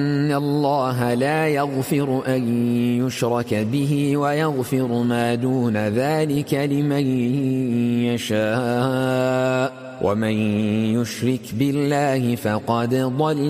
إن الله لا يغفر أن يشرك به ويغفر ما دون ذلك لمن يشاء ومن يشرك بالله فقد ضل